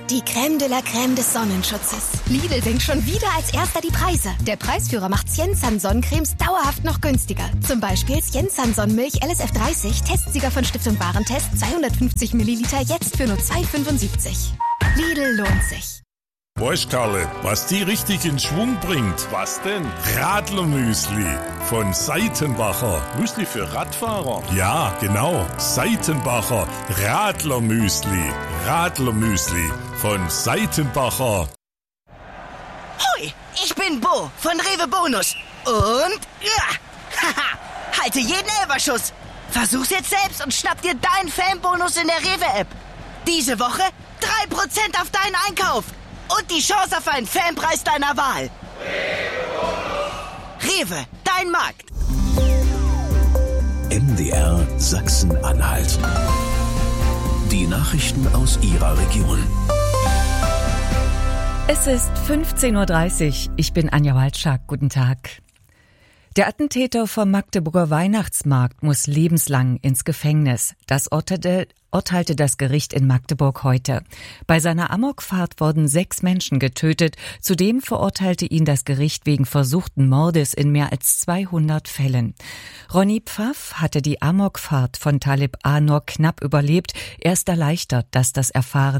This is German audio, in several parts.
Die Crème de la Crème des Sonnenschutzes. Lidl senkt schon wieder als erster die Preise. Der Preisführer macht Siensan Sonnencremes dauerhaft noch günstiger. Zum Beispiel Siensan Sonnenmilch LSF 30, Testsieger von Stiftung Warentest, 250 Milliliter, jetzt für nur 2,75. Lidl lohnt sich. Weißt, Karle, was die richtig in Schwung bringt? Was denn? Radlermüsli von Seitenbacher. Müsli für Radfahrer? Ja, genau. Seitenbacher Radlermüsli. Radlermüsli von Seitenbacher. Hoi, ich bin Bo von Rewe Bonus. Und haha, halte jeden Elferschuss. Versuch's jetzt selbst und schnapp dir deinen Fanbonus in der Rewe-App. Diese Woche 3% auf deinen Einkauf. Und die Chance auf einen Fanpreis deiner Wahl. Rewe, dein Markt. MDR Sachsen-Anhalt. Die Nachrichten aus Ihrer Region. Es ist 15.30 Uhr. Ich bin Anja Walczak. Guten Tag. Der Attentäter vom Magdeburger Weihnachtsmarkt muss lebenslang ins Gefängnis. Das urteilte das Gericht in Magdeburg heute. Bei seiner Amokfahrt wurden 6 Menschen getötet. Zudem verurteilte ihn das Gericht wegen versuchten Mordes in mehr als 200 Fällen. Ronny Pfaff hatte die Amokfahrt von Talib A. nur knapp überlebt. Er ist erleichtert, dass das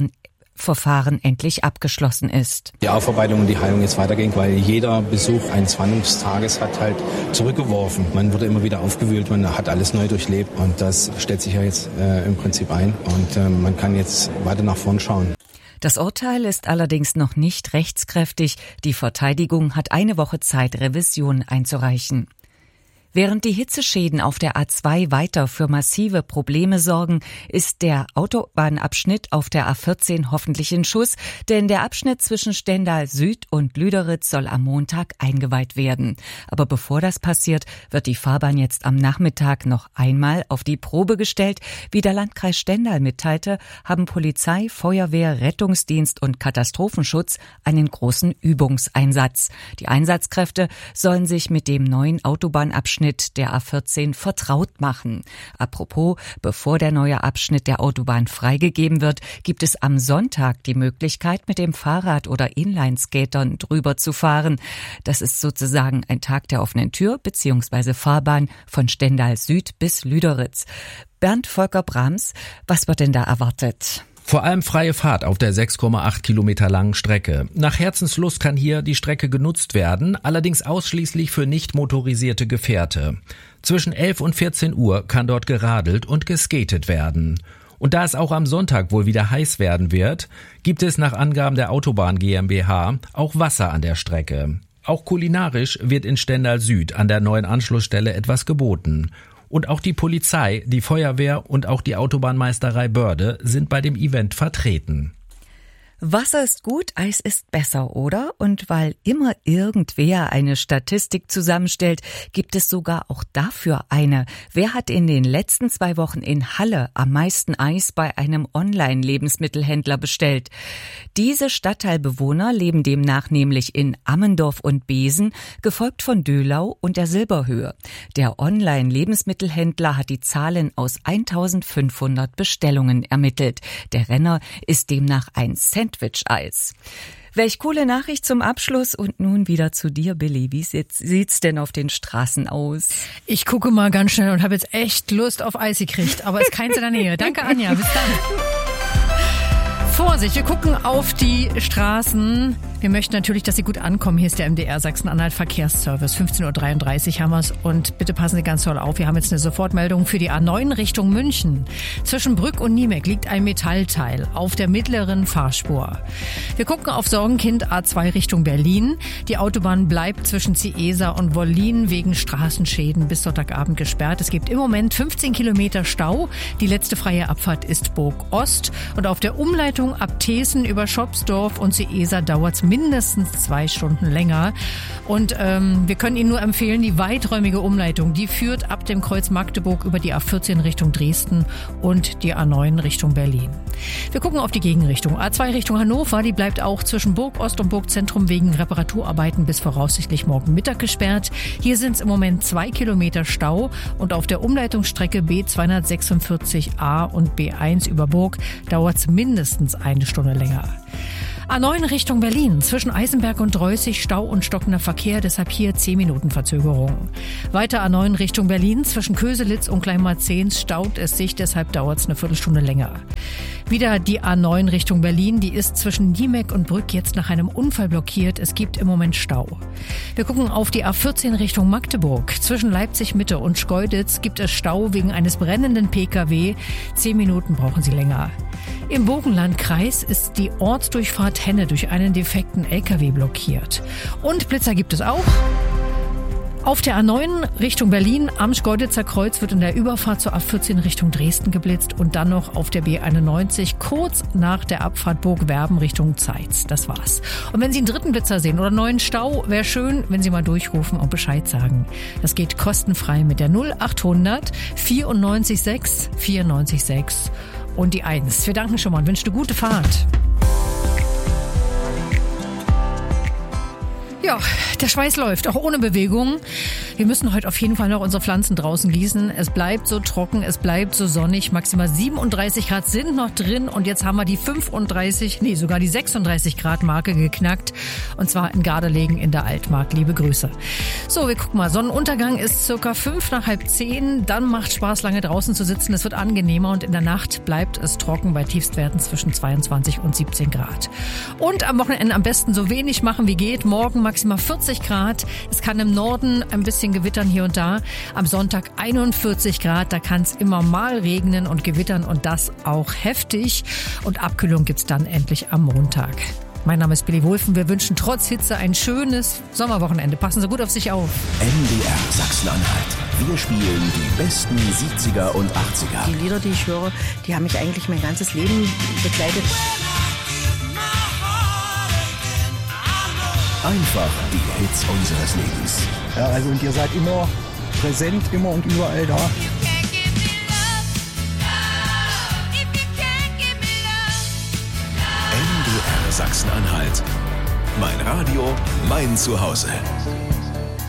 Verfahren endlich abgeschlossen ist. Die Aufarbeitung und die Heilung jetzt weiterging, weil jeder Besuch eines Wanderungstages hat halt zurückgeworfen. Man wurde immer wieder aufgewühlt, man hat alles neu durchlebt und das stellt sich ja jetzt im Prinzip ein und man kann jetzt weiter nach vorn schauen. Das Urteil ist allerdings noch nicht rechtskräftig. Die Verteidigung hat eine Woche Zeit, Revision einzureichen. Während die Hitzeschäden auf der A2 weiter für massive Probleme sorgen, ist der Autobahnabschnitt auf der A14 hoffentlich in Schuss, denn der Abschnitt zwischen Stendal Süd und Lüderitz soll am Montag eingeweiht werden. Aber bevor das passiert, wird die Fahrbahn jetzt am Nachmittag noch einmal auf die Probe gestellt. Wie der Landkreis Stendal mitteilte, haben Polizei, Feuerwehr, Rettungsdienst und Katastrophenschutz einen großen Übungseinsatz. Die Einsatzkräfte sollen sich mit dem neuen Autobahnabschnitt der A14 vertraut machen. Apropos, bevor der neue Abschnitt der Autobahn freigegeben wird, gibt es am Sonntag die Möglichkeit, mit dem Fahrrad oder Inlineskatern drüber zu fahren. Das ist sozusagen ein Tag der offenen Tür bzw. Fahrbahn von Stendal Süd bis Lüderitz. Bernd Volker Brahms, was wird denn da erwartet? Vor allem freie Fahrt auf der 6,8 Kilometer langen Strecke. Nach Herzenslust kann hier die Strecke genutzt werden, allerdings ausschließlich für nicht motorisierte Gefährte. Zwischen 11 und 14 Uhr kann dort geradelt und geskatet werden. Und da es auch am Sonntag wohl wieder heiß werden wird, gibt es nach Angaben der Autobahn GmbH auch Wasser an der Strecke. Auch kulinarisch wird in Stendal Süd an der neuen Anschlussstelle etwas geboten. Und auch die Polizei, die Feuerwehr und auch die Autobahnmeisterei Börde sind bei dem Event vertreten. Wasser ist gut, Eis ist besser, oder? Und weil immer irgendwer eine Statistik zusammenstellt, gibt es sogar auch dafür eine. Wer hat in den letzten 2 Wochen in Halle am meisten Eis bei einem Online-Lebensmittelhändler bestellt? Diese Stadtteilbewohner leben demnach nämlich in Ammendorf und Besen, gefolgt von Döhlau und der Silberhöhe. Der Online-Lebensmittelhändler hat die Zahlen aus 1500 Bestellungen ermittelt. Der Renner ist demnach ein Sandwich-Eis. Welch coole Nachricht zum Abschluss. Und nun wieder zu dir, Billy. Wie sieht's denn auf den Straßen aus? Ich gucke mal ganz schnell und habe jetzt echt Lust auf Eis gekriegt, aber ist keins in der Nähe. Danke, Anja. Bis dann. Vorsicht, wir gucken auf die Straßen. Wir möchten natürlich, dass Sie gut ankommen. Hier ist der MDR Sachsen-Anhalt Verkehrsservice. 15.33 Uhr haben wir es. Und bitte passen Sie ganz toll auf. Wir haben jetzt eine Sofortmeldung für die A9 Richtung München. Zwischen Brück und Niemek liegt ein Metallteil auf der mittleren Fahrspur. Wir gucken auf Sorgenkind A2 Richtung Berlin. Die Autobahn bleibt zwischen Ciesa und Wollin wegen Straßenschäden bis Sonntagabend gesperrt. Es gibt im Moment 15 Kilometer Stau. Die letzte freie Abfahrt ist Burg Ost. Und auf der Umleitung ab Thesen über Schopsdorf und Ciesa dauert es mindestens 2 Stunden länger. Und wir können Ihnen nur empfehlen, die weiträumige Umleitung, die führt ab dem Kreuz Magdeburg über die A14 Richtung Dresden und die A9 Richtung Berlin. Wir gucken auf die Gegenrichtung. A2 Richtung Hannover, die bleibt auch zwischen Burg Ost und Burg Zentrum wegen Reparaturarbeiten bis voraussichtlich morgen Mittag gesperrt. Hier sind es im Moment 2 Kilometer Stau und auf der Umleitungsstrecke B246A und B1 über Burg dauert es mindestens 1 Stunde länger. A9 Richtung Berlin. Zwischen Eisenberg und Dreußig Stau und stockender Verkehr, deshalb hier 10 Minuten Verzögerung. Weiter A9 Richtung Berlin. Zwischen Köselitz und Kleinmarzehns staut es sich, deshalb dauert es eine Viertelstunde länger. Wieder die A9 Richtung Berlin. Die ist zwischen Niemek und Brück jetzt nach einem Unfall blockiert. Es gibt im Moment Stau. Wir gucken auf die A14 Richtung Magdeburg. Zwischen Leipzig Mitte und Schkeuditz gibt es Stau wegen eines brennenden PKW. 10 Minuten brauchen Sie länger. Im Burgenlandkreis ist die Ortsdurchfahrt Henne durch einen defekten LKW blockiert. Und Blitzer gibt es auch. Auf der A9 Richtung Berlin am Schkeuditzer Kreuz wird in der Überfahrt zur A14 Richtung Dresden geblitzt und dann noch auf der B91 kurz nach der Abfahrt Burgwerben Richtung Zeitz. Das war's. Und wenn Sie einen dritten Blitzer sehen oder neuen Stau, wäre schön, wenn Sie mal durchrufen und Bescheid sagen. Das geht kostenfrei mit der 0800 94 6 94 6 und die 1. Wir danken schon mal und wünschen eine gute Fahrt. Ja, der Schweiß läuft, auch ohne Bewegung. Wir müssen heute auf jeden Fall noch unsere Pflanzen draußen gießen. Es bleibt so trocken, es bleibt so sonnig. Maximal 37 Grad sind noch drin und jetzt haben wir die 36 Grad Marke geknackt. Und zwar in Gardelegen in der Altmark. Liebe Grüße. So, wir gucken mal. Sonnenuntergang ist circa 5 nach halb 10. Dann macht Spaß, lange draußen zu sitzen. Es wird angenehmer und in der Nacht bleibt es trocken bei Tiefstwerten zwischen 22 und 17 Grad. Und am Wochenende am besten so wenig machen wie geht. Morgen maximal 40 Grad. Es kann im Norden ein bisschen gewittern hier und da. Am Sonntag 41 Grad. Da kann es immer mal regnen und gewittern und das auch heftig. Und Abkühlung gibt's dann endlich am Montag. Mein Name ist Billy Wulffen. Wir wünschen trotz Hitze ein schönes Sommerwochenende. Passen Sie gut auf sich auf. MDR Sachsen-Anhalt. Wir spielen die besten 70er und 80er. Die Lieder, die ich höre, die haben mich eigentlich mein ganzes Leben begleitet. Einfach die Hits unseres Lebens. Ja, also und ihr seid immer präsent, immer und überall da. MDR Sachsen-Anhalt. Mein Radio, mein Zuhause.